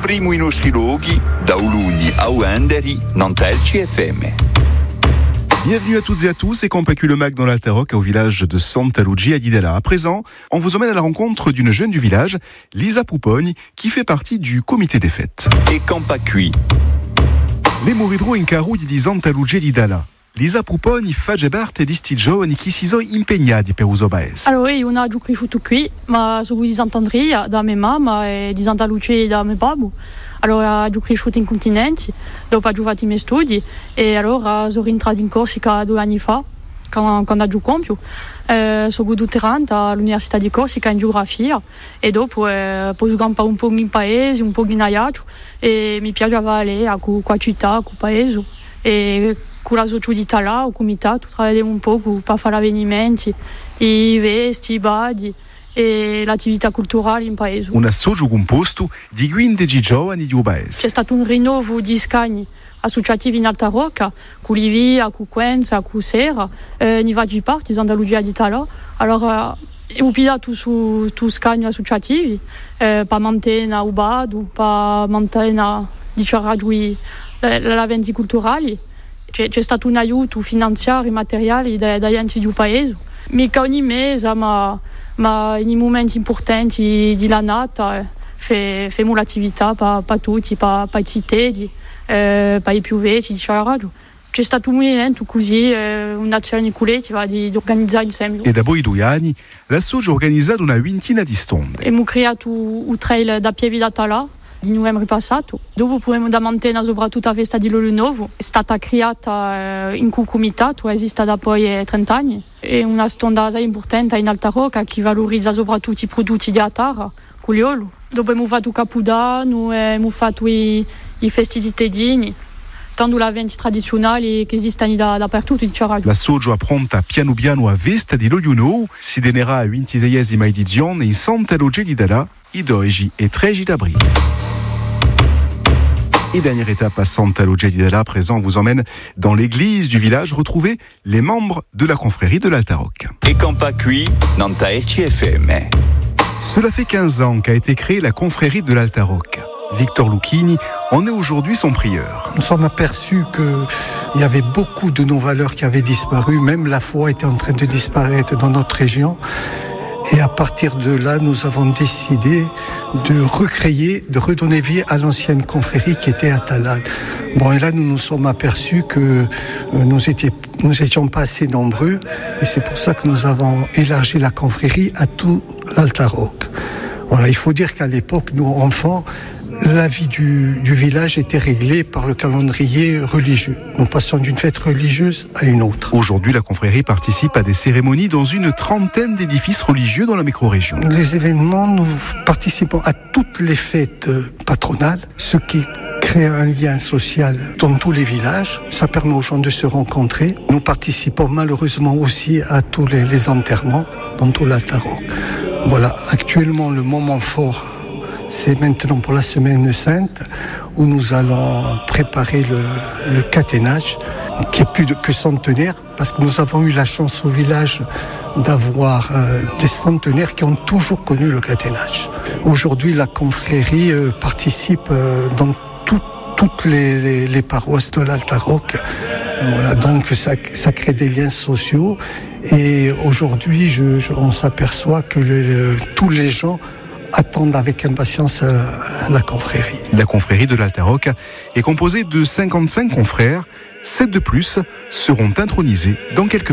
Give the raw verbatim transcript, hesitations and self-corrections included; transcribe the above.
primo i nostri luoghi, da Ulugni a Wenderi, Nantelci F M. Bienvenue à toutes et à tous, c'est Compacu le Mac dans l'Altaroc au village de Santa Lucia di Della. À présent, on vous emmène à la rencontre d'une jeune du village, Lisa Pupogne, qui fait partie du comité des fêtes. E Compacu. Le moridro in carugli di Santa Lucia di Della. Lisa Pupogne fa parte di sti giovani che si sono impegnati per uso paese. Allora, io non ho cresciuto qui, ma sono di Sant'Andrea, da mia mamma e di Santa Lucia da mio babbo. Allora, ho cresciuto in continente, dopo ho fatto i miei studi e allora sono rientrato in Corsica due anni fa, quando ho compiuto. Eh, sono doctorante all'Università di Corsica in geografia e dopo eh, poi ho campato un po' in paese, un po' in aiato e mi piaceva lì, con la città, con il paese. E con la società là, il comitato, lavoriamo un po' per fare avvenimenti, i vesti, i badi e l'attività culturale in paese. Un associo composto di quindici giovani di un paese. C'è stato un rinnovo di scagni associativi in Alta Rocca, con Livia, con Quenza, con Sera, eh, in vari parti, in Andalusia d'Italia. Allora, ho pigliato su, su scagni associativi, eh, per mantenere il bado, per mantenere, diciamo, le eventi culturali. C'è, c'è stato un aiuto finanziario e materiale dagli enti del paese. Mica ogni mese, ma, ma in momenti importanti dell'annata facciamo l'attività per tutti, per i cittadini, eh, per i più vecchi, diciamo. C'è stato un momento così, eh, un'azione collettiva di, di organizzare insieme. E dopo i due anni, l'associo ha organizzato una ventina di stonde. Abbiamo creato un trail da Pievi da Tala di novembre passato. Dopo potremo da mantenere soprattutto la festa di Lolo Nuovo. È stata creata eh, in un comitato, esiste da poi trenta anni. È una stonda importante in Alta Rocca che valorizza soprattutto i prodotti di Atara, con l'olio. Dopo abbiamo fatto Capodanno, abbiamo fatto i, i festi cittadini, tanto la eventi tradizionali che esistono da, dappertutto, diciamo. L'associo appronta piano piano a festa di Lolo Nuovo, si tenerà a ventiseiesima edizione in Santa Lucia di Della, i dodici e tredici aprile. Et dernière étape à Santa Lucia di Della, à présent, on vous emmène dans l'église du village retrouver les membres de la confrérie de l'Altaroc. E Compacu, Nantelci F M. Cela fait quinze ans qu'a été créée la confrérie de l'Altaroc. Victor Lucchini en est aujourd'hui son prieur. Nous sommes aperçus qu'il y avait beaucoup de nos valeurs qui avaient disparu, même la foi était en train de disparaître dans notre région. Et à partir de là, nous avons décidé de recréer, de redonner vie à l'ancienne confrérie qui était à Talade. Bon, et là, nous nous sommes aperçus que nous étions, nous étions pas assez nombreux, et c'est pour ça que nous avons élargi la confrérie à tout l'Altaroc. Voilà, il faut dire qu'à l'époque, nous, enfants, la vie du, du village était réglée par le calendrier religieux. Nous passions d'une fête religieuse à une autre. Aujourd'hui, la confrérie participe à des cérémonies dans une trentaine d'édifices religieux dans la micro-région. Les événements, nous participons à toutes les fêtes patronales, ce qui crée un lien social dans tous les villages. Ça permet aux gens de se rencontrer. Nous participons malheureusement aussi à tous les, les enterrements dans tout l'Altaroc. Voilà, actuellement, le moment fort, c'est maintenant pour la Semaine Sainte où nous allons préparer le, le caténage qui est plus de, que centenaire parce que nous avons eu la chance au village d'avoir euh, des centenaires qui ont toujours connu le caténage. Aujourd'hui, la confrérie euh, participe euh, dans tout, toutes les, les, les paroisses de l'Altaroc. Voilà, donc ça, ça crée des liens sociaux et aujourd'hui, je, je, on s'aperçoit que le, le, tous les gens attendent avec impatience euh, la confrérie. La confrérie de l'Altaroc est composée de cinquante-cinq confrères. sept de plus seront intronisés dans quelques